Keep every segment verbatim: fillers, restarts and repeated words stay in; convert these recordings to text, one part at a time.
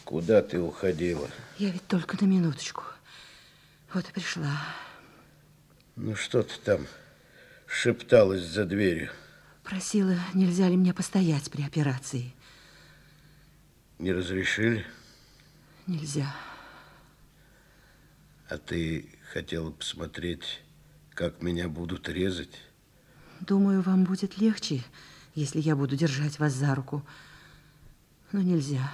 Куда ты уходила? Я ведь только на минуточку. Вот и пришла. Ну, что ты там шепталась за дверью? Просила, нельзя ли мне постоять при операции. Не разрешили? Нельзя. А ты хотела посмотреть, как меня будут резать? Думаю, вам будет легче, если я буду держать вас за руку. Но нельзя.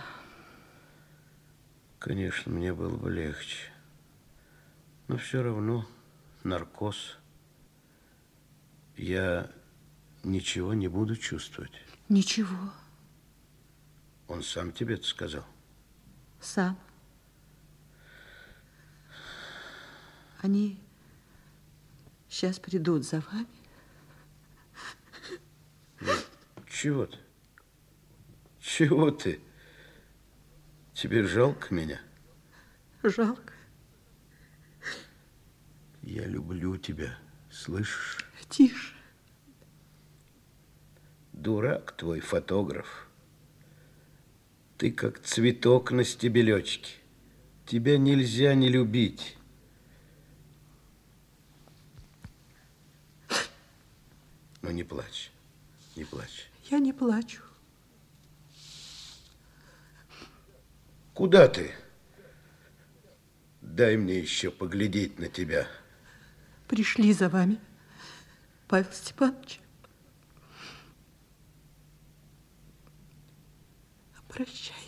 Конечно, мне было бы легче. Но все равно наркоз. Я ничего не буду чувствовать. Ничего. Он сам тебе это сказал? Сам. Они сейчас придут за вами. Ну, чего ты? Чего ты? Тебе жалко меня? Жалко. Я люблю тебя, слышишь? Тише. Дурак твой фотограф. Ты как цветок на стебелечке. Тебя нельзя не любить. Ну, не плачь, не плачь. Я не плачу. Куда ты? Дай мне еще поглядеть на тебя. Пришли за вами, Павел Степанович. Прощай.